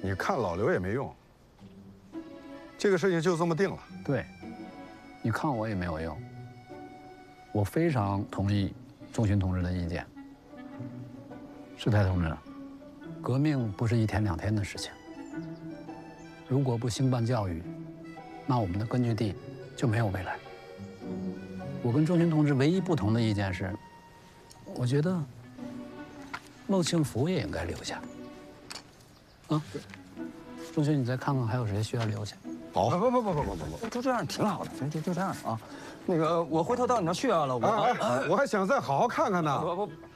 你看老刘也没用。这个事情就这么定了。 对，你看我也没有用。我非常同意钟勋同志的意见。世泰同志，革命不是一天两天的事情。如果不兴办教育，那我们的根据地就没有未来。我跟钟勋同志唯一不同的意见是，我觉得孟庆福也应该留下。啊，钟勋，你再看看还有谁需要留下。 好， 不，就这样挺好的，就这样啊。那个，我回头到你那去啊，老伯。 我还想再好好看看呢。 不。